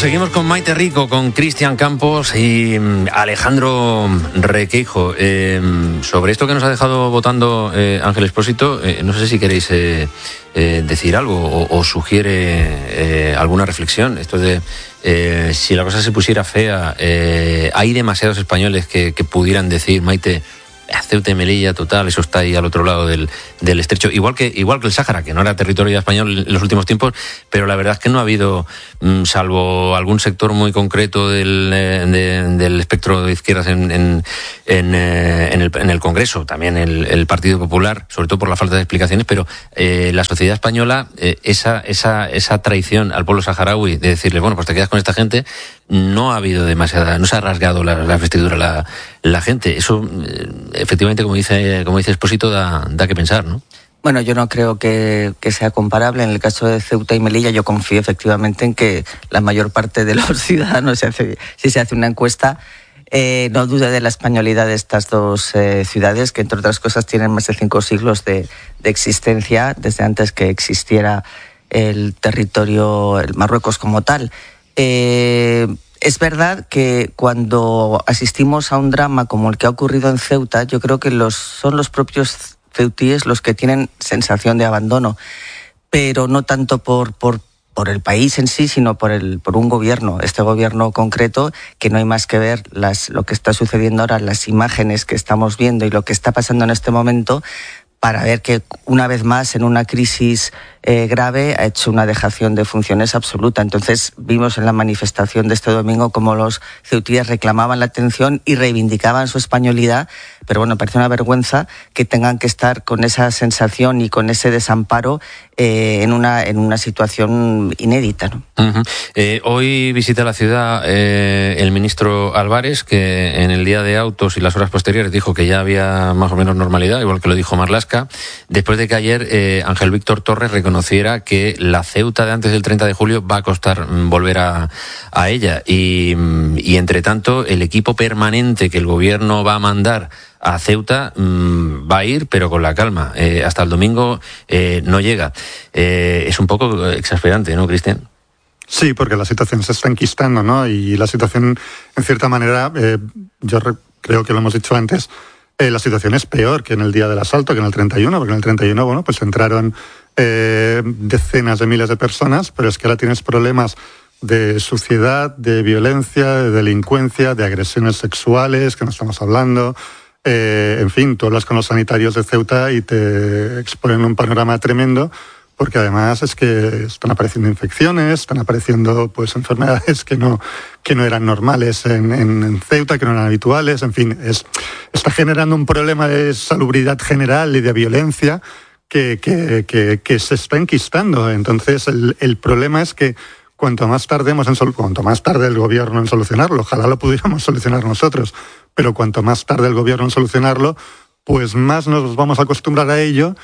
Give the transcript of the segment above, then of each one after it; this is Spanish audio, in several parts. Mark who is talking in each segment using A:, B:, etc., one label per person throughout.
A: seguimos con Maite Rico, con Cristian Campos y Alejandro Requeijo. Sobre esto que nos ha dejado votando Ángel Expósito, no sé si queréis decir algo o sugiere alguna reflexión. Esto de si la cosa se pusiera fea, hay demasiados españoles que pudieran decir, Maite, Ceuta y Melilla, total, eso está ahí al otro lado del estrecho, igual que el Sáhara, que no era territorio español en los últimos tiempos, pero la verdad es que no ha habido, salvo algún sector muy concreto del espectro de izquierdas en el Congreso, también el Partido Popular, sobre todo por la falta de explicaciones, pero la sociedad española, esa traición al pueblo saharaui de decirle, bueno, pues te quedas con esta gente, no ha habido demasiada, no se ha rasgado la vestidura la gente. Eso, efectivamente, como dice Expósito, da que pensar, ¿no?
B: Bueno, yo no creo que sea comparable. En el caso de Ceuta y Melilla, yo confío efectivamente en que la mayor parte de los ciudadanos, si se hace una encuesta, no dude de la españolidad de estas dos ciudades, que entre otras cosas tienen más de 5 siglos de existencia, desde antes que existiera el territorio, el Marruecos como tal. Es verdad que cuando asistimos a un drama como el que ha ocurrido en Ceuta, yo creo que son los propios ceutíes los que tienen sensación de abandono, pero no tanto por el país en sí, sino por un gobierno, este gobierno concreto, que no hay más que ver lo que está sucediendo ahora, las imágenes que estamos viendo y lo que está pasando en este momento, para ver que una vez más en una crisis grave ha hecho una dejación de funciones absoluta. Entonces vimos en la manifestación de este domingo cómo los ceutíes reclamaban la atención y reivindicaban su españolidad, pero bueno, parece una vergüenza que tengan que estar con esa sensación y con ese desamparo en una situación inédita, ¿no?
A: Uh-huh. Hoy visita la ciudad el ministro Álvarez, que en el día de autos y las horas posteriores dijo que ya había más o menos normalidad, igual que lo dijo Marlaska, después de que ayer Ángel Víctor Torres reconociera que la Ceuta de antes del 30 de julio va a costar volver a ella. Y entre tanto, el equipo permanente que el gobierno va a mandar a Ceuta va a ir, pero con la calma. Hasta el domingo no llega. Es un poco exasperante, ¿no, Cristian?
C: Sí, porque la situación se está enquistando, ¿no? Y la situación, en cierta manera, yo creo que lo hemos dicho antes, la situación es peor que en el día del asalto, que en el 31, porque en el 31, bueno, pues entraron decenas de miles de personas, pero es que ahora tienes problemas de suciedad, de violencia, de delincuencia, de agresiones sexuales, que no estamos hablando. En fin, tú hablas con los sanitarios de Ceuta y te exponen un panorama tremendo, porque además es que están apareciendo infecciones, están apareciendo pues enfermedades que no eran normales en Ceuta, que no eran habituales. En fin, está generando un problema de salubridad general y de violencia que se está enquistando. Entonces el problema es que cuanto más tarde el gobierno en solucionarlo, ojalá lo pudiéramos solucionar nosotros, pero cuanto más tarde el gobierno en solucionarlo, pues más nos vamos a acostumbrar a ello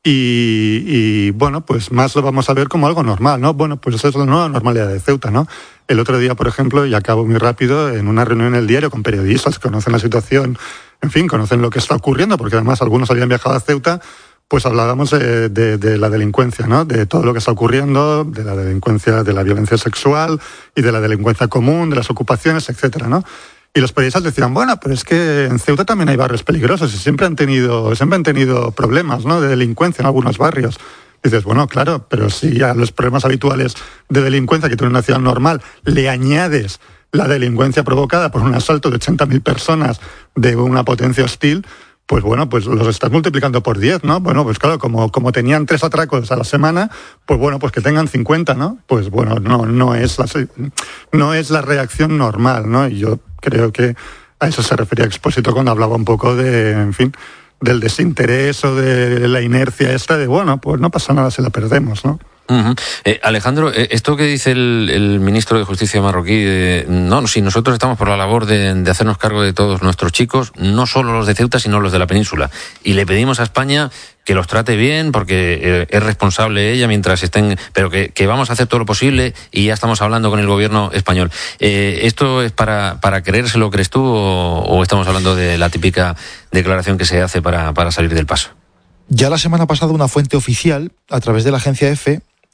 C: y bueno, pues más lo vamos a ver como algo normal, ¿no? Bueno, pues esa es la nueva normalidad de Ceuta, ¿no? El otro día, por ejemplo, y acabo muy rápido, en una reunión en El Diario con periodistas que conocen la situación, en fin, conocen lo que está ocurriendo, porque además algunos habían viajado a Ceuta, pues hablábamos de la delincuencia, ¿no? De todo lo que está ocurriendo, de la delincuencia, de la violencia sexual y de la delincuencia común, de las ocupaciones, etcétera, ¿no? Y los periodistas decían, bueno, pero es que en Ceuta también hay barrios peligrosos y siempre han tenido problemas, ¿no? De delincuencia en algunos barrios. Y dices, bueno, claro, pero si a los problemas habituales de delincuencia que tiene una ciudad normal le añades la delincuencia provocada por un asalto de 80.000 personas de una potencia hostil, pues bueno, pues los estás multiplicando por 10, ¿no? Bueno, pues claro, como tenían 3 atracos a la semana, pues bueno, pues que tengan 50, ¿no? Pues bueno, no es la reacción normal, ¿no? Y yo creo que a eso se refería Expósito cuando hablaba un poco del desinterés o de la inercia esta de, bueno, pues no pasa nada si la perdemos, ¿no?
A: Uh-huh. Alejandro, esto que dice el ministro de Justicia marroquí, si nosotros estamos por la labor de hacernos cargo de todos nuestros chicos, no solo los de Ceuta, sino los de la península, y le pedimos a España que los trate bien, porque es responsable ella mientras estén, pero que vamos a hacer todo lo posible y ya estamos hablando con el gobierno español. ¿Esto es para creérselo, crees tú, o estamos hablando de la típica declaración que se hace para salir del paso?
D: Ya la semana pasada una fuente oficial, a través de la agencia EFE,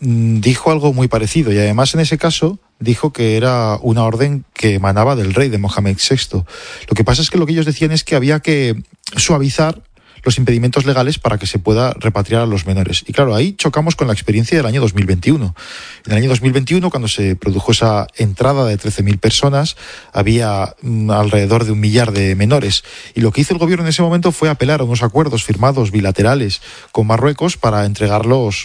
D: dijo algo muy parecido, y además en ese caso dijo que era una orden que emanaba del rey, de Mohamed VI. Lo que pasa es que lo que ellos decían es que había que suavizar los impedimentos legales para que se pueda repatriar a los menores. Y claro, ahí chocamos con la experiencia del año 2021. En el año 2021, cuando se produjo esa entrada de 13.000 personas, había alrededor de 1 millar de menores. Y lo que hizo el gobierno en ese momento fue apelar a unos acuerdos firmados bilaterales con Marruecos para entregarlos,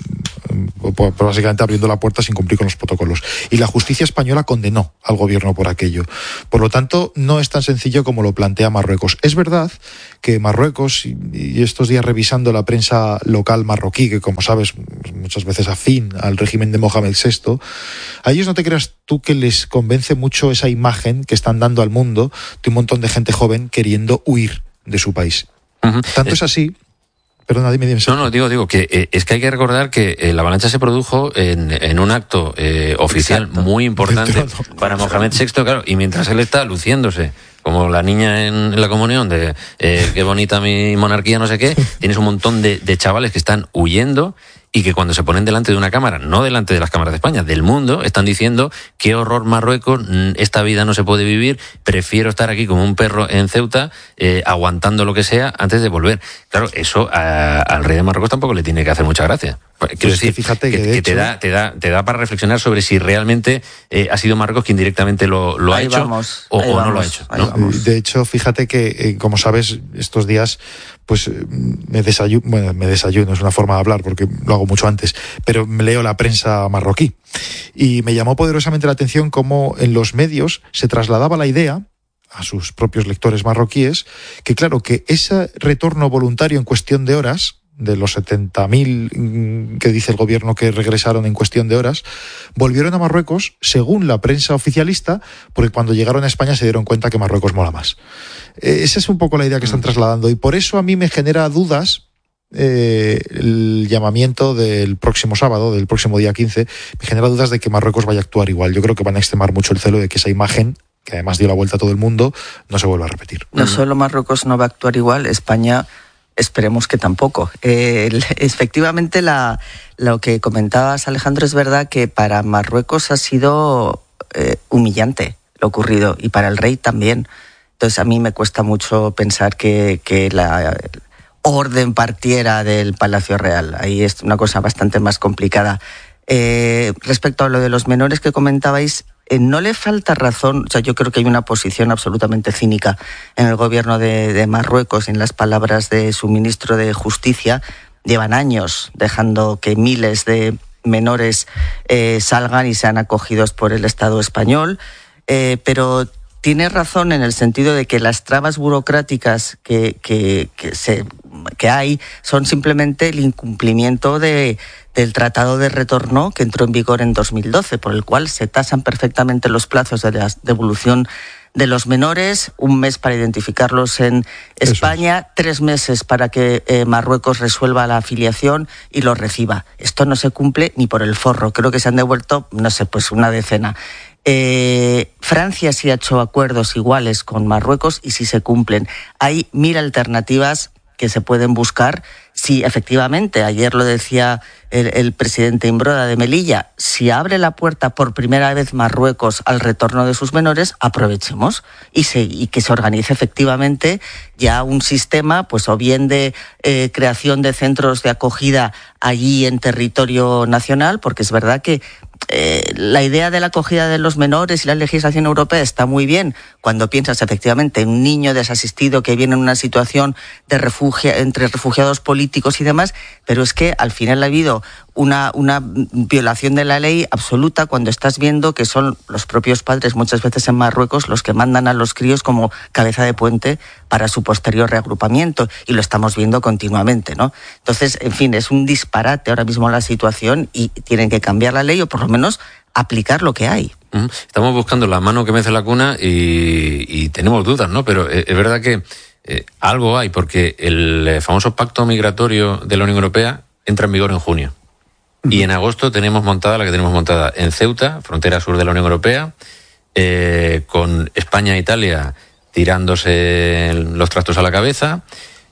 D: básicamente abriendo la puerta sin cumplir con los protocolos. Y la justicia española condenó al gobierno por aquello. Por lo tanto, no es tan sencillo como lo plantea Marruecos. Es verdad que Marruecos, y estos días revisando la prensa local marroquí, que como sabes, muchas veces afín al régimen de Mohamed VI, a ellos no te creas tú que les convence mucho esa imagen que están dando al mundo de un montón de gente joven queriendo huir de su país. Uh-huh. Tanto es así. Perdona, dime.
A: No, digo que es que hay que recordar que la avalancha se produjo en un acto oficial. Exacto. Muy importante para Mohamed VI, claro, y mientras él está luciéndose como la niña en la comunión de qué bonita mi monarquía, no sé qué, tienes un montón de chavales que están huyendo y que cuando se ponen delante de una cámara, no delante de las cámaras de España, del mundo, están diciendo qué horror Marruecos, esta vida no se puede vivir, prefiero estar aquí como un perro en Ceuta, aguantando lo que sea antes de volver. Claro, eso al rey de Marruecos tampoco le tiene que hacer mucha gracia. Quiero decir,
D: fíjate que
A: de hecho, te da para reflexionar sobre si realmente ha sido Marruecos quien directamente lo ha hecho o no lo ha hecho, ¿no?
D: De hecho, fíjate que, como sabes, estos días pues me desayuno, es una forma de hablar porque lo hago mucho antes, pero me leo la prensa marroquí y me llamó poderosamente la atención cómo en los medios se trasladaba la idea a sus propios lectores marroquíes que claro, que ese retorno voluntario en cuestión de horas, de los 70.000 que dice el gobierno que regresaron en cuestión de horas, volvieron a Marruecos según la prensa oficialista, porque cuando llegaron a España se dieron cuenta que Marruecos mola más. Esa es un poco la idea que están trasladando, y por eso a mí me genera dudas el llamamiento del próximo sábado, del próximo día 15, me genera dudas de que Marruecos vaya a actuar igual. Yo creo que van a extremar mucho el celo de que esa imagen, que además dio la vuelta a todo el mundo, no se vuelva a repetir.
B: No solo Marruecos no va a actuar igual, España esperemos que tampoco. Efectivamente, lo que comentabas, Alejandro, es verdad que para Marruecos ha sido humillante lo ocurrido, y para el rey también. Entonces a mí me cuesta mucho pensar que la orden partiera del Palacio Real. Ahí es una cosa bastante más complicada. Respecto a lo de los menores que comentabais, no le falta razón. O sea, yo creo que hay una posición absolutamente cínica en el gobierno de Marruecos, en las palabras de su ministro de Justicia. Llevan años dejando que miles de menores salgan y sean acogidos por el Estado español, pero tiene razón en el sentido de que las trabas burocráticas que hay son simplemente el incumplimiento del Tratado de Retorno que entró en vigor en 2012, por el cual se tasan perfectamente los plazos de la devolución de los menores, 1 mes para identificarlos en España, 3 meses para que Marruecos resuelva la afiliación y los reciba. Esto no se cumple ni por el forro. Creo que se han devuelto, no sé, pues una decena. Francia sí ha hecho acuerdos iguales con Marruecos y sí se cumplen. Hay 1000 alternativas que se pueden buscar. Si efectivamente, ayer lo decía el presidente Imbroda de Melilla, si abre la puerta por primera vez Marruecos al retorno de sus menores, aprovechemos y que se organice efectivamente ya un sistema, pues o bien de creación de centros de acogida allí en territorio nacional, porque es verdad que la idea de la acogida de los menores y la legislación europea está muy bien cuando piensas efectivamente en un niño desasistido que viene en una situación de entre refugiados políticos y demás, pero es que al final ha habido una violación de la ley absoluta cuando estás viendo que son los propios padres muchas veces en Marruecos los que mandan a los críos como cabeza de puente para su posterior reagrupamiento, y lo estamos viendo continuamente, ¿no? Entonces, en fin, es un disparate ahora mismo la situación y tienen que cambiar la ley o por lo menos aplicar lo que hay.
A: Estamos buscando la mano que mece la cuna y tenemos dudas, ¿no? Pero es verdad que algo hay, porque el famoso pacto migratorio de la Unión Europea entra en vigor en junio. Y en agosto tenemos montada la que tenemos montada en Ceuta, frontera sur de la Unión Europea, con España e Italia tirándose los trastos a la cabeza,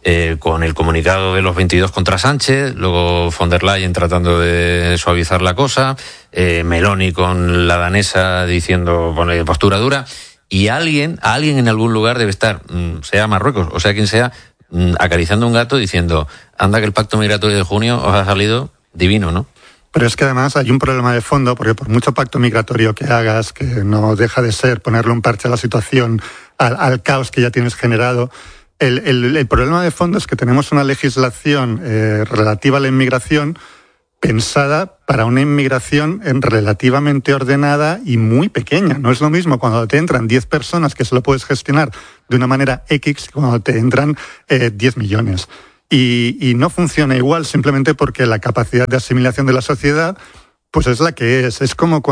A: con el comunicado de los 22 contra Sánchez, luego von der Leyen tratando de suavizar la cosa, Meloni con la danesa diciendo postura dura, y alguien en algún lugar debe estar, sea Marruecos o sea quien sea, acariciando un gato diciendo, anda que el pacto migratorio de junio os ha salido divino, ¿no?
C: Pero es que además hay un problema de fondo, porque por mucho pacto migratorio que hagas, que no deja de ser ponerle un parche a la situación, al caos que ya tienes generado, el problema de fondo es que tenemos una legislación relativa a la inmigración pensada para una inmigración relativamente ordenada y muy pequeña. No es lo mismo cuando te entran 10 personas, que se lo puedes gestionar de una manera X, que cuando te entran 10 millones. Y no funciona igual simplemente porque la capacidad de asimilación de la sociedad pues es la que es. Es como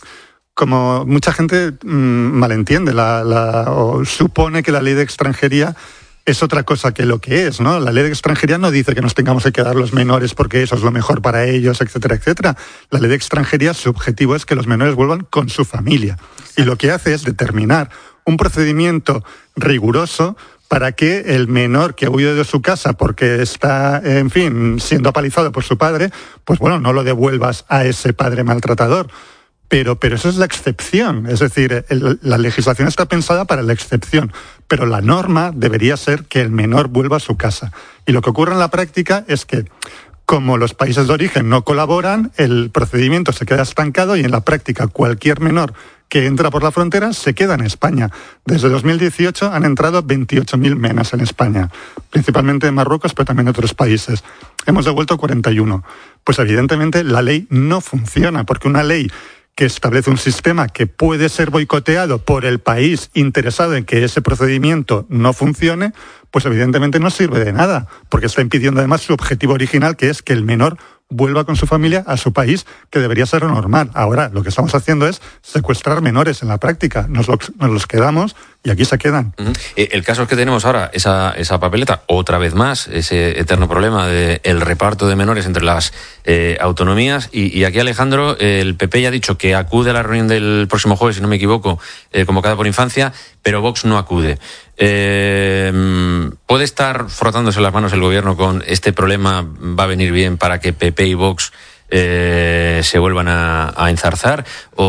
C: mucha gente malentiende o supone que la ley de extranjería es otra cosa que lo que es, ¿no? La ley de extranjería no dice que nos tengamos que quedar los menores porque eso es lo mejor para ellos, etcétera, etcétera. La ley de extranjería, su objetivo es que los menores vuelvan con su familia. Y lo que hace es determinar un procedimiento riguroso para que el menor que ha huido de su casa porque está, en fin, siendo apalizado por su padre, pues bueno, no lo devuelvas a ese padre maltratador. Pero eso es la excepción. Es decir, la legislación está pensada para la excepción, pero la norma debería ser que el menor vuelva a su casa. Y lo que ocurre en la práctica es que, como los países de origen no colaboran, el procedimiento se queda estancado y en la práctica cualquier menor que entra por la frontera se queda en España. Desde 2018 han entrado 28.000 menas en España, principalmente de Marruecos, pero también de otros países. Hemos devuelto 41. Pues evidentemente la ley no funciona, porque una ley que establece un sistema que puede ser boicoteado por el país interesado en que ese procedimiento no funcione, pues evidentemente no sirve de nada, porque está impidiendo además su objetivo original, que es que el menor vuelva con su familia a su país, que debería ser lo normal. Ahora, lo que estamos haciendo es secuestrar menores en la práctica. Nos los quedamos y aquí se quedan.
A: El caso es que tenemos ahora esa papeleta, otra vez más, ese eterno problema del reparto de menores entre las autonomías. Y aquí, Alejandro, el PP ya ha dicho que acude a la reunión del próximo jueves, si no me equivoco, convocada por Infancia, pero Vox no acude. ¿Puede estar frotándose las manos el gobierno con este problema? ¿Va a venir bien para que PP y Vox se vuelvan a enzarzar?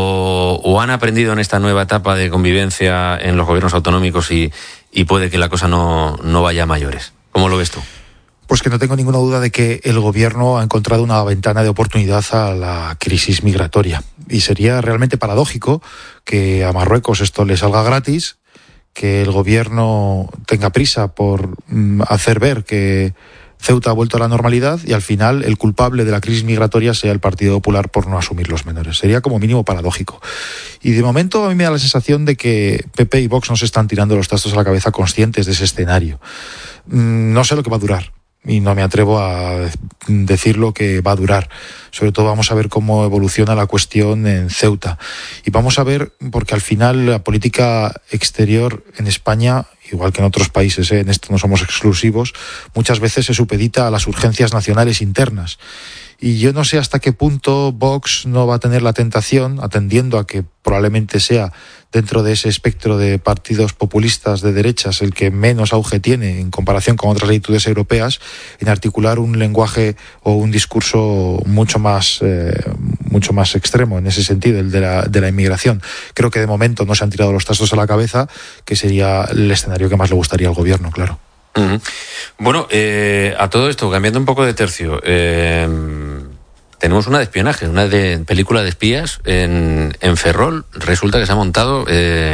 A: ¿O han aprendido en esta nueva etapa de convivencia en los gobiernos autonómicos y puede que la cosa no vaya a mayores? ¿Cómo lo ves tú?
D: Pues que no tengo ninguna duda de que el gobierno ha encontrado una ventana de oportunidad a la crisis migratoria. Y sería realmente paradójico que a Marruecos esto le salga gratis, que el gobierno tenga prisa por hacer ver que Ceuta ha vuelto a la normalidad y al final el culpable de la crisis migratoria sea el Partido Popular por no asumir los menores. Sería como mínimo paradójico. Y de momento a mí me da la sensación de que PP y Vox no se están tirando los trastos a la cabeza conscientes de ese escenario. No sé lo que va a durar. Y no me atrevo a decir lo que va a durar. Sobre todo vamos a ver cómo evoluciona la cuestión en Ceuta. Y vamos a ver, porque al final la política exterior en España, igual que en otros países, en esto no somos exclusivos, muchas veces se supedita a las urgencias nacionales internas. Y yo no sé hasta qué punto Vox no va a tener la tentación, atendiendo a que probablemente sea dentro de ese espectro de partidos populistas de derechas el que menos auge tiene en comparación con otras latitudes europeas, en articular un lenguaje o un discurso mucho más extremo en ese sentido, el de la inmigración. Creo que de momento no se han tirado los trastos a la cabeza, que sería el escenario que más le gustaría al gobierno, claro.
A: Uh-huh. Bueno, a todo esto, cambiando un poco de tercio, tenemos una de espionaje, una película de espías en Ferrol. Resulta que se ha montado,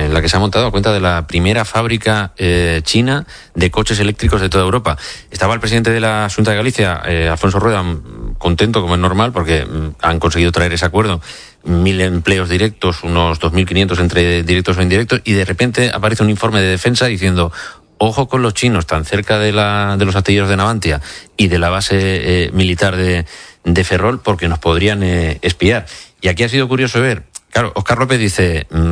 A: a cuenta de la primera fábrica china de coches eléctricos de toda Europa. Estaba el presidente de la Xunta de Galicia, Alfonso Rueda, contento como es normal porque han conseguido traer ese acuerdo. 1.000 empleos directos, unos 2.500 entre directos o indirectos, y de repente aparece un informe de defensa diciendo: ojo con los chinos tan cerca de los astilleros de Navantia y de la base militar de Ferrol, porque nos podrían espiar. Y aquí ha sido curioso ver, claro, Óscar López dice,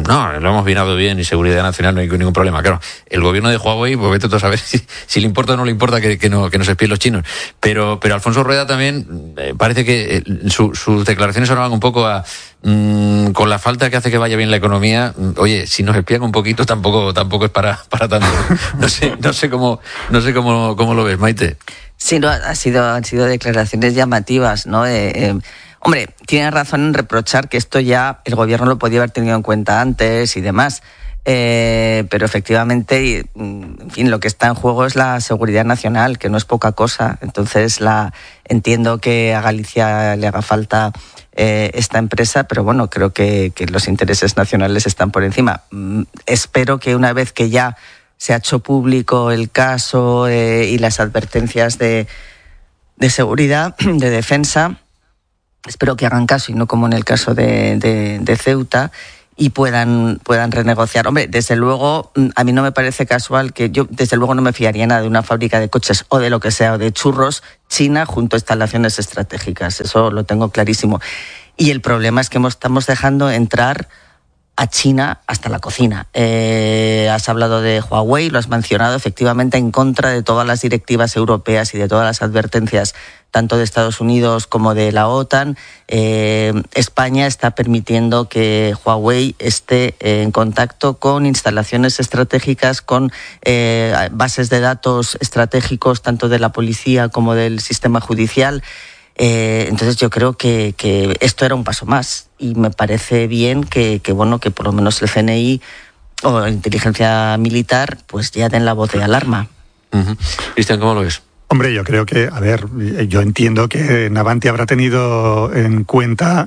A: no, lo hemos mirado bien y seguridad nacional no hay ningún problema. Claro, el gobierno de Huawei, pues vete tú a saber si le importa o no le importa que nos espíen los chinos. Pero Alfonso Rueda también parece que sus declaraciones sonaban un poco a con la falta que hace que vaya bien la economía. Oye, si nos espían un poquito tampoco es para tanto. No sé cómo lo ves, Maite.
B: Sí, no, han sido declaraciones llamativas, ¿no? Hombre, tiene razón en reprochar que esto ya el gobierno lo podía haber tenido en cuenta antes y demás. Pero efectivamente, en fin, lo que está en juego es la seguridad nacional, que no es poca cosa. Entonces, entiendo que a Galicia le haga falta esta empresa, pero bueno, creo que los intereses nacionales están por encima. Espero que una vez que ya se ha hecho público el caso y las advertencias de seguridad, de defensa, espero que hagan caso y no como en el caso de Ceuta, y puedan renegociar. Hombre, desde luego, a mí no me parece casual que yo, desde luego, no me fiaría nada de una fábrica de coches o de lo que sea, o de churros, China junto a instalaciones estratégicas. Eso lo tengo clarísimo. Y el problema es que estamos dejando entrar a China hasta la cocina. Has hablado de Huawei, lo has mencionado, efectivamente en contra de todas las directivas europeas y de todas las advertencias, tanto de Estados Unidos como de la OTAN. España está permitiendo que Huawei esté en contacto con instalaciones estratégicas, con bases de datos estratégicos, tanto de la policía como del sistema judicial. Entonces yo creo que esto era un paso más y me parece bien que por lo menos el CNI o la inteligencia militar pues ya den la voz de alarma.
A: Cristian, ¿cómo lo ves?
C: Hombre, yo creo que, yo entiendo que Navanti habrá tenido en cuenta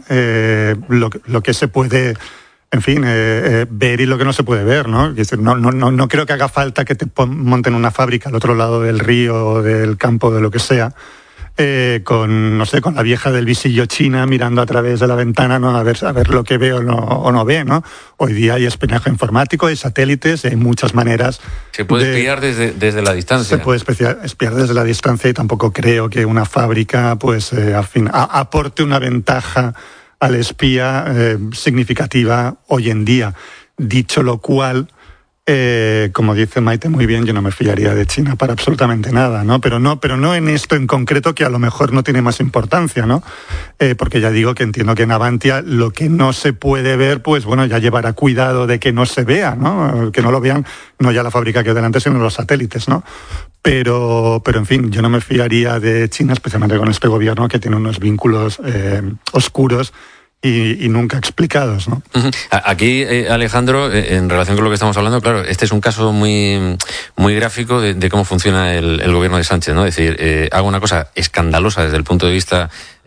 C: lo que se puede, en fin, ver y lo que no se puede ver, ¿no? No creo que haga falta que te monten una fábrica al otro lado del río o del campo, de lo que sea, con la vieja del visillo china mirando a través de la ventana, ¿no? a ver lo que ve o no ve, ¿no? Hoy día hay espionaje informático, hay satélites, hay muchas maneras.
A: Se puede espiar desde la distancia.
C: Se puede espiar desde la distancia y tampoco creo que una fábrica pues al fin aporte una ventaja al espía significativa hoy en día. Dicho lo cual, como dice Maite muy bien, yo no me fiaría de China para absolutamente nada, ¿no? Pero no en esto en concreto, que a lo mejor no tiene más importancia, ¿no? Porque ya digo que entiendo que en Avantia lo que no se puede ver, pues bueno, ya llevará cuidado de que no se vea, ¿no? Que no lo vean, no ya la fábrica que hay delante, sino los satélites, ¿no? Pero en fin, yo no me fiaría de China, especialmente con este gobierno que tiene unos vínculos oscuros y nunca explicados, ¿no?
A: Aquí, Alejandro, en relación con lo que estamos hablando, claro, este es un caso muy, muy gráfico de cómo funciona el gobierno de Sánchez, ¿no? Es decir, hago una cosa escandalosa desde el punto de vista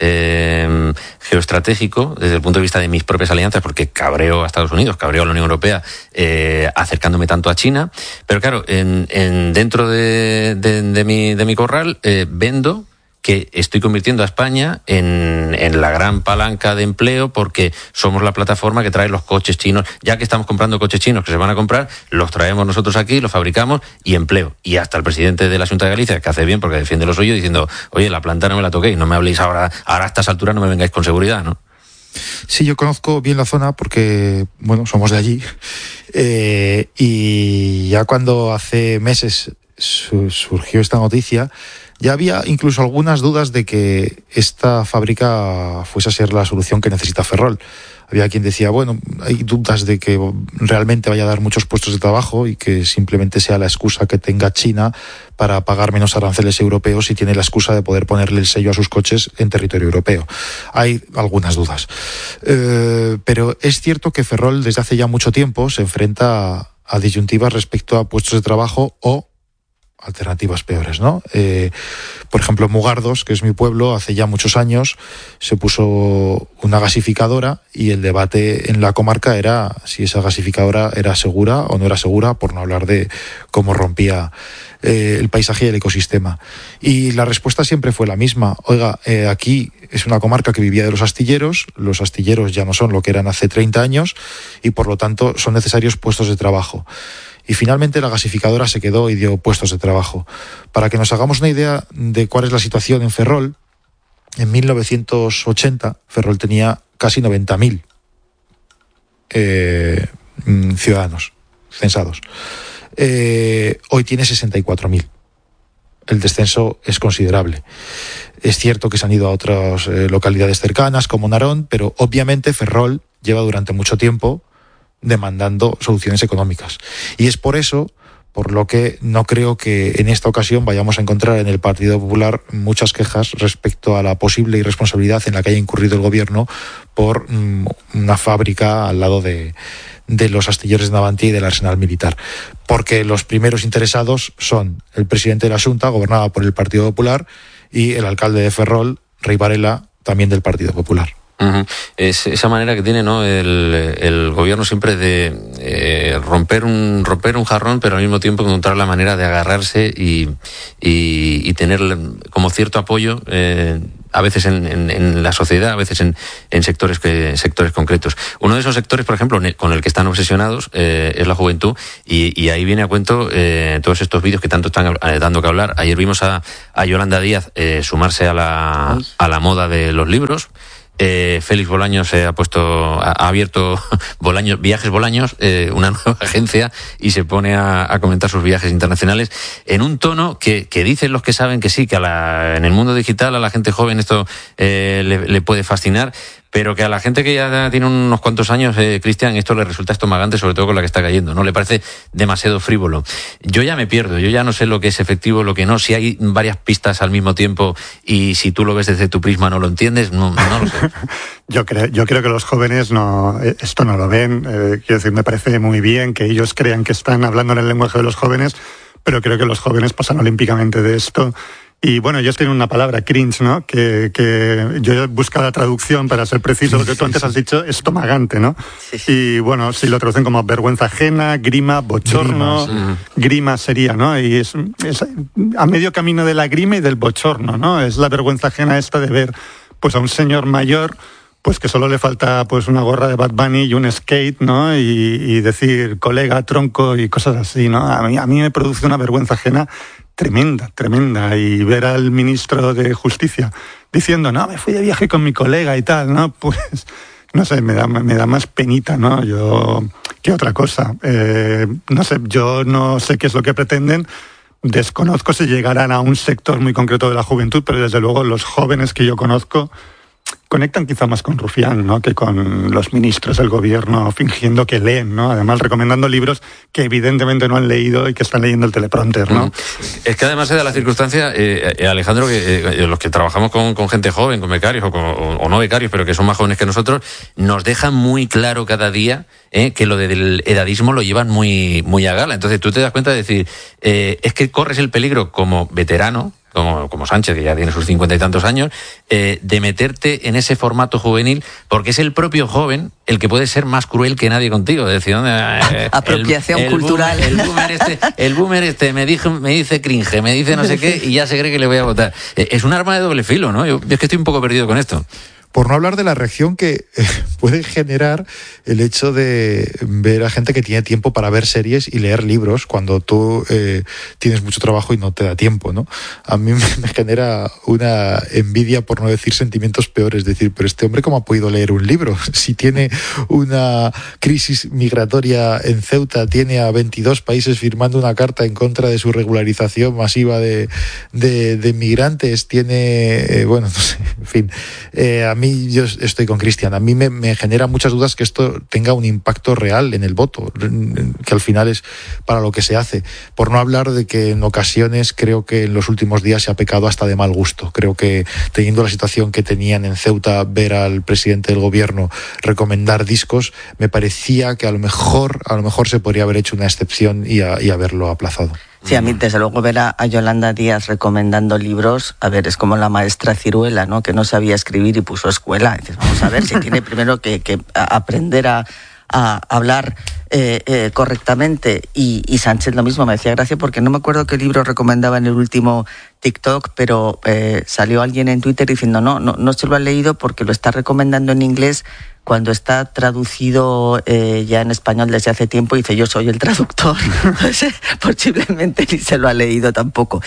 A: geoestratégico, desde el punto de vista de mis propias alianzas, porque cabreo a Estados Unidos, cabreo a la Unión Europea, acercándome tanto a China, pero claro, dentro de mi corral vendo que estoy convirtiendo a España en la gran palanca de empleo, porque somos la plataforma que trae los coches chinos. Ya que estamos comprando coches chinos que se van a comprar, los traemos nosotros aquí, los fabricamos y empleo. Y hasta el presidente de la Xunta de Galicia, que hace bien porque defiende lo suyo, diciendo, oye, la planta no me la toquéis, no me habléis ahora a estas alturas, no me vengáis con seguridad, ¿no?
D: Sí, yo conozco bien la zona porque, bueno, somos de allí. Y ya cuando hace meses surgió esta noticia, ya había incluso algunas dudas de que esta fábrica fuese a ser la solución que necesita Ferrol. Había quien decía, bueno, hay dudas de que realmente vaya a dar muchos puestos de trabajo y que simplemente sea la excusa que tenga China para pagar menos aranceles europeos y tiene la excusa de poder ponerle el sello a sus coches en territorio europeo. Hay algunas dudas. Pero es cierto que Ferrol desde hace ya mucho tiempo se enfrenta a disyuntivas respecto a puestos de trabajo o alternativas peores, ¿no? Por ejemplo, Mugardos, que es mi pueblo, hace ya muchos años se puso una gasificadora y el debate en la comarca era si esa gasificadora era segura o no era segura, por no hablar de cómo rompía el paisaje y el ecosistema. Y la respuesta siempre fue la misma. Oiga, aquí es una comarca que vivía de los astilleros ya no son lo que eran hace 30 años y por lo tanto son necesarios puestos de trabajo. Y finalmente la gasificadora se quedó y dio puestos de trabajo. Para que nos hagamos una idea de cuál es la situación en Ferrol, en 1980 Ferrol tenía casi 90.000 ciudadanos censados. Hoy tiene 64.000. El descenso es considerable. Es cierto que se han ido a otras localidades cercanas, como Narón, pero obviamente Ferrol lleva durante mucho tiempo demandando soluciones económicas. Y es por eso por lo que no creo que en esta ocasión vayamos a encontrar en el Partido Popular muchas quejas respecto a la posible irresponsabilidad en la que haya incurrido el gobierno por una fábrica al lado de los astilleros de Navantia y del arsenal militar. Porque los primeros interesados son el presidente de la Xunta, gobernada por el Partido Popular, y el alcalde de Ferrol, Rey Varela, también del Partido Popular.
A: Uh-huh. Es esa manera que tiene, ¿no?, el gobierno siempre de romper un jarrón, pero al mismo tiempo encontrar la manera de agarrarse y tener como cierto apoyo, a veces en la sociedad, a veces en sectores concretos. Uno de esos sectores, por ejemplo, con el que están obsesionados, es la juventud, y ahí viene a cuento todos estos vídeos que tanto están dando que hablar. Ayer vimos a Yolanda Díaz sumarse a la moda de los libros. Félix Bolaños ha abierto Viajes Bolaños, una nueva agencia, y se pone a comentar sus viajes internacionales en un tono que dicen los que saben que sí, que en el mundo digital a la gente joven esto le puede fascinar, pero que a la gente que ya tiene unos cuantos años, Cristian, esto le resulta estomagante, sobre todo con la que está cayendo, ¿no? Le parece demasiado frívolo. Yo ya me pierdo, yo ya no sé lo que es efectivo, lo que no, si hay varias pistas al mismo tiempo y si tú lo ves desde tu prisma no lo entiendes, no lo sé.
C: Yo creo que los jóvenes esto no lo ven. Quiero decir, me parece muy bien que ellos crean que están hablando en el lenguaje de los jóvenes, pero creo que los jóvenes pasan olímpicamente de esto. Y bueno, ellos tienen una palabra, cringe, ¿no? Que yo he buscado la traducción para ser preciso, lo que tú antes has dicho, estomagante, ¿no? Sí. Y bueno, si lo traducen como vergüenza ajena, grima, bochorno, grima sería, ¿no? Y es a medio camino de la grima y del bochorno, ¿no? Es la vergüenza ajena esta de ver pues a un señor mayor pues que solo le falta pues una gorra de Bad Bunny y un skate, ¿no? Y decir colega, tronco y cosas así, ¿no? A mí me produce una vergüenza ajena tremenda, y ver al ministro de Justicia diciendo, no, me fui de viaje con mi colega y tal, ¿no? Pues, no sé, me da más penita, ¿no? Que otra cosa. No sé, yo no sé qué es lo que pretenden, desconozco si llegarán a un sector muy concreto de la juventud, pero desde luego los jóvenes que yo conozco conectan quizá más con Rufián, ¿no?, que con los ministros del gobierno fingiendo que leen, ¿no? Además recomendando libros que evidentemente no han leído y que están leyendo el teleprompter, ¿no?
A: Es que además se da la circunstancia, Alejandro, que los que trabajamos con gente joven, con becarios o no becarios, pero que son más jóvenes que nosotros, nos dejan muy claro cada día que lo del edadismo lo llevan muy, muy a gala. Entonces tú te das cuenta de decir, es que corres el peligro como veterano, como Sánchez, que ya tiene sus 50 y tantos años, de meterte en ese formato juvenil, porque es el propio joven el que puede ser más cruel que nadie contigo. Es decir,
B: apropiación cultural.
A: El boomer me dice cringe, me dice no sé qué, y ya se cree que le voy a votar. Es un arma de doble filo, ¿no? Yo es que estoy un poco perdido con esto.
D: Por no hablar de la reacción que puede generar el hecho de ver a gente que tiene tiempo para ver series y leer libros cuando tú tienes mucho trabajo y no te da tiempo, ¿no? A mí me genera una envidia, por no decir sentimientos peores, es decir, pero este hombre ¿cómo ha podido leer un libro? Si tiene una crisis migratoria en Ceuta, tiene a 22 países firmando una carta en contra de su regularización masiva de migrantes, tiene, bueno, no sé, en fin, a mí yo estoy con Cristian. A mí me genera muchas dudas que esto tenga un impacto real en el voto, que al final es para lo que se hace. Por no hablar de que en ocasiones creo que en los últimos días se ha pecado hasta de mal gusto. Creo que teniendo la situación que tenían en Ceuta, ver al presidente del gobierno recomendar discos, me parecía que a lo mejor se podría haber hecho una excepción y haberlo aplazado.
B: Sí, a mí desde luego ver a Yolanda Díaz recomendando libros, a ver, es como la maestra Ciruela, ¿no?, que no sabía escribir y puso escuela. Entonces, vamos a ver si tiene primero que aprender a hablar correctamente. Y Sánchez lo mismo, me hacía gracia porque no me acuerdo qué libro recomendaba en el último TikTok, pero salió alguien en Twitter diciendo no se lo ha leído porque lo está recomendando en inglés cuando está traducido ya en español desde hace tiempo. Y dice, yo soy el traductor. Posiblemente ni se lo ha leído tampoco.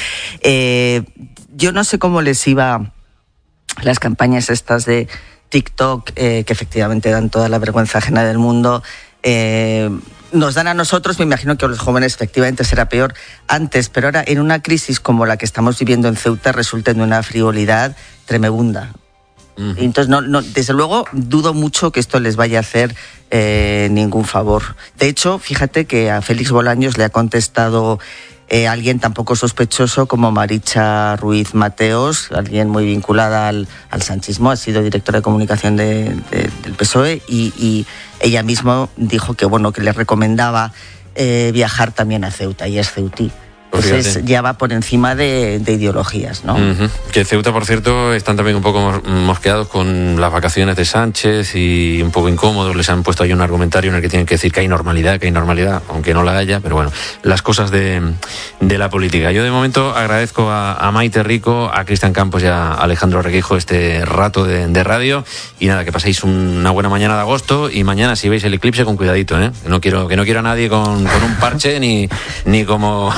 B: Yo no sé cómo les iba las campañas estas de TikTok, que efectivamente dan toda la vergüenza ajena del mundo, nos dan a nosotros, me imagino que a los jóvenes efectivamente será peor antes, pero ahora en una crisis como la que estamos viviendo en Ceuta resulta de una frivolidad tremenda. Entonces, desde luego, dudo mucho que esto les vaya a hacer ningún favor. De hecho, fíjate que a Félix Bolaños le ha contestado alguien tan poco sospechoso como Maricha Ruiz Mateos, alguien muy vinculada al sanchismo, ha sido directora de comunicación del PSOE, y ella misma dijo que le recomendaba viajar también a Ceuta, y es ceutí. Entonces ya va por encima de ideologías, ¿no?
A: Que Ceuta, por cierto, están también un poco mosqueados con las vacaciones de Sánchez y un poco incómodos. Les han puesto ahí un argumentario en el que tienen que decir que hay normalidad, aunque no la haya, pero bueno, las cosas de la política. Yo de momento agradezco a Maite Rico, a Cristian Campos y a Alejandro Requeijo este rato de radio, y nada, que paséis una buena mañana de agosto, y mañana si veis el eclipse con cuidadito, ¿eh? Que no quiero a nadie con un parche ni como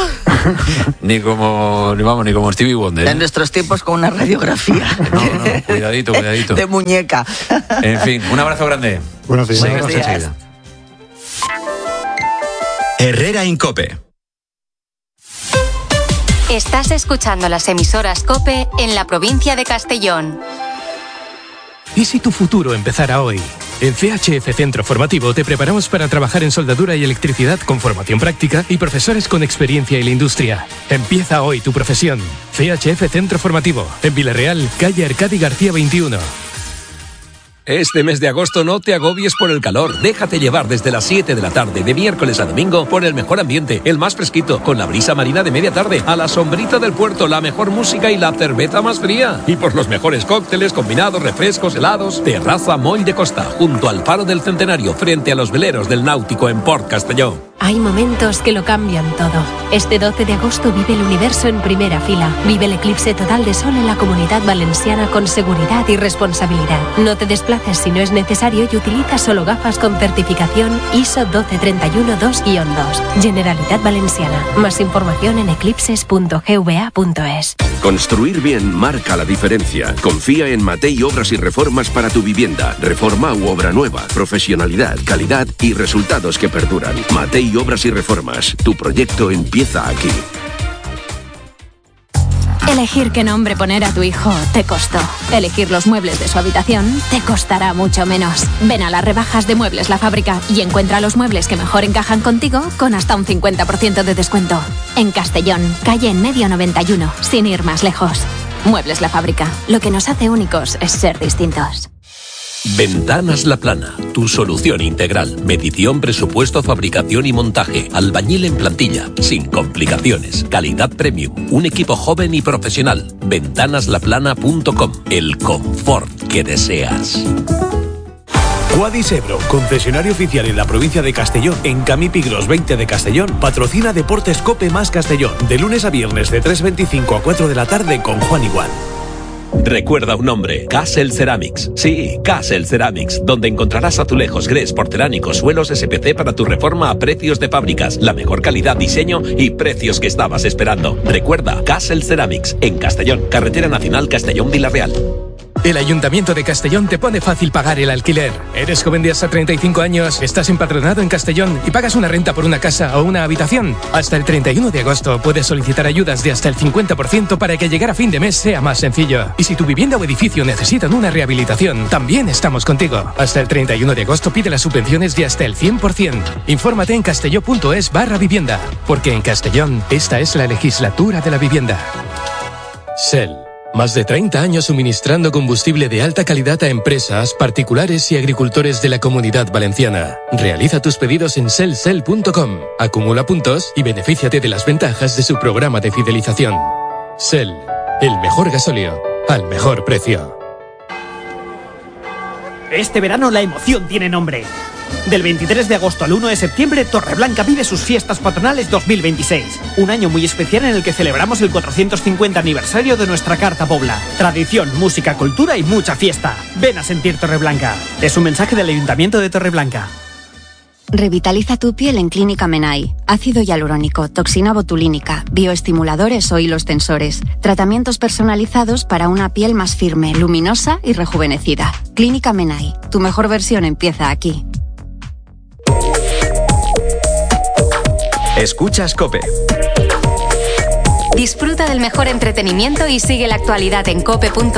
A: Stevie Wonder, ¿eh?
B: En nuestros tiempos con una radiografía.
A: No, cuidadito.
B: De muñeca.
A: En fin, un abrazo grande.
C: Buenos días.
A: Buenos días.
E: Herrera Incope.
F: Estás escuchando las emisoras COPE en la provincia de Castellón.
G: ¿Y si tu futuro empezara hoy? En CHF Centro Formativo te preparamos para trabajar en soldadura y electricidad con formación práctica y profesores con experiencia en la industria. Empieza hoy tu profesión. CHF Centro Formativo, en Villarreal, calle Arcadi García 21.
H: Este mes de agosto no te agobies por el calor. Déjate llevar desde las 7 de la tarde, de miércoles a domingo, por el mejor ambiente, el más fresquito, con la brisa marina de media tarde, a la sombrita del puerto, la mejor música y la cerveza más fría. Y por los mejores cócteles, combinados, refrescos, helados. Terraza Moll de Costa, junto al Faro del Centenario, frente a los veleros del Náutico en Port Castelló.
I: Hay momentos que lo cambian todo. Este 12 de agosto vive el universo en primera fila. Vive el eclipse total de sol en la Comunidad Valenciana con seguridad y responsabilidad. No te desplaces si no es necesario y utiliza solo gafas con certificación ISO 12312-2-2. Generalitat Valenciana. Más información en eclipses.gva.es.
J: Construir bien marca la diferencia. Confía en Matei Obras y Reformas para tu vivienda. Reforma u obra nueva. Profesionalidad, calidad y resultados que perduran. Matei Obras y Reformas. Tu proyecto empieza aquí.
K: Elegir qué nombre poner a tu hijo te costó. Elegir los muebles de su habitación te costará mucho menos. Ven a las rebajas de Muebles La Fábrica y encuentra los muebles que mejor encajan contigo con hasta un 50% de descuento. En Castellón, calle en Medio 91, sin ir más lejos. Muebles La Fábrica. Lo que nos hace únicos es ser distintos.
H: Ventanas La Plana, tu solución integral. Medición, presupuesto, fabricación y montaje. Albañil en plantilla, sin complicaciones. Calidad premium. Un equipo joven y profesional. VentanasLaplana.com. El confort que deseas.
L: Quadis Ebro, concesionario oficial en la provincia de Castellón, en Camí Pigros 20 de Castellón, patrocina Deportes Cope más Castellón, de lunes a viernes de 3:25 a 4 de la tarde con Juan Igual.
H: Recuerda un nombre, Castle Ceramics. Sí, Castle Ceramics, donde encontrarás azulejos, grés, porcelánicos, suelos SPC para tu reforma a precios de fábricas, la mejor calidad, diseño y precios que estabas esperando. Recuerda, Castle Ceramics, en Castellón, Carretera Nacional Castellón-Villarreal.
G: El Ayuntamiento de Castellón te pone fácil pagar el alquiler. Eres joven de hasta 35 años, estás empadronado en Castellón y pagas una renta por una casa o una habitación. Hasta el 31 de agosto puedes solicitar ayudas de hasta el 50% para que llegar a fin de mes sea más sencillo. Y si tu vivienda o edificio necesitan una rehabilitación, también estamos contigo. Hasta el 31 de agosto pide las subvenciones de hasta el 100%. Infórmate en castelló.es/vivienda, porque en Castellón esta es la legislatura de la vivienda. Shell. Más de 30 años suministrando combustible de alta calidad a empresas, particulares y agricultores de la Comunidad Valenciana. Realiza tus pedidos en shell.com, acumula puntos y benefíciate de las ventajas de su programa de fidelización. Shell, el mejor gasóleo al mejor precio.
M: Este verano la emoción tiene nombre. Del 23 de agosto al 1 de septiembre, Torreblanca vive sus fiestas patronales 2026. Un año muy especial en el que celebramos el 450 aniversario de nuestra Carta Pobla. Tradición, música, cultura y mucha fiesta. Ven a sentir Torreblanca. Es un mensaje del Ayuntamiento de Torreblanca.
K: Revitaliza tu piel en Clínica Menai. Ácido hialurónico, toxina botulínica, bioestimuladores o hilos tensores. Tratamientos personalizados para una piel más firme, luminosa y rejuvenecida. Clínica Menai. Tu mejor versión empieza aquí.
E: Escuchas COPE.
F: Disfruta del mejor entretenimiento y sigue la actualidad en cope.es